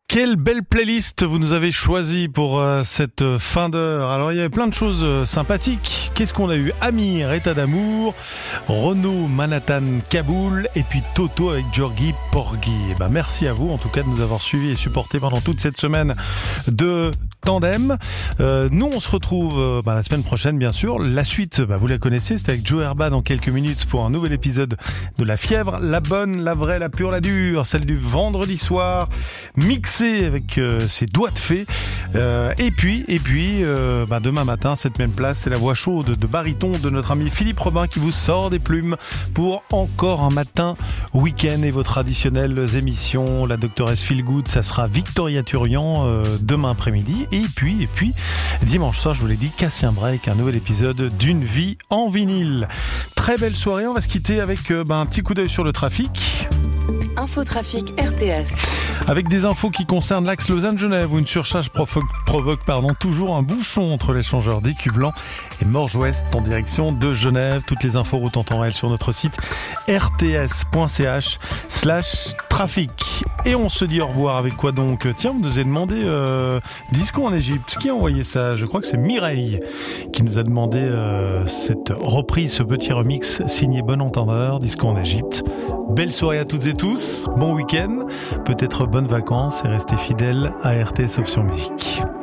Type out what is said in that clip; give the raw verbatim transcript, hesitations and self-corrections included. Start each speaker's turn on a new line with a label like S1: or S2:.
S1: Quelle belle playlist vous nous avez choisi pour euh, cette fin d'heure. Alors il y avait plein de choses euh, sympathiques. Qu'est-ce qu'on a eu? Amir, État d'amour, Renaud, Manhattan, Kaboul, et puis Toto avec Georgi Porgy. Et ben merci à vous en tout cas de nous avoir suivis et supportés pendant toute cette semaine de tandem. Euh, nous on se retrouve euh, bah, la semaine prochaine bien sûr. La suite, bah, vous la connaissez, c'est avec Joe Herba dans quelques minutes pour un nouvel épisode de La Fièvre, la bonne, la vraie, la pure, la dure, celle du vendredi soir, mixée avec euh, ses doigts de fée. Euh, et puis, et puis, euh, bah, demain matin, cette même place, c'est la voix chaude de baryton de notre ami Philippe Robin qui vous sort des plumes pour encore un matin week-end et vos traditionnelles émissions. La doctoresse Feel Good, ça sera Victoria Turian euh, demain après-midi. Et puis, et puis, dimanche soir, je vous l'ai dit, Cassien Break, un nouvel épisode d'Une vie en vinyle. Très belle soirée. On va se quitter avec euh, bah, un petit coup d'œil sur le trafic.
S2: Infotrafic R T S.
S1: Avec des infos qui concernent l'axe Lausanne-Genève où une surcharge provoque, provoque pardon, toujours un bouchon entre l'échangeur d'Écu Blanc et Morges-Ouest en direction de Genève. Toutes les infos route en temps réel sur notre site r t s point c h slash trafic. Et on se dit au revoir avec quoi donc? Tiens, vous nous avez demandé euh, Disco en Égypte. Qui a envoyé ça? Je crois que c'est Mireille qui nous a demandé euh, cette reprise, ce petit remix signé Bon Entendeur, Disco en Égypte. Belle soirée à toutes et tous, bon week-end, peut-être bonnes vacances et restez fidèles à R T S Option Musique.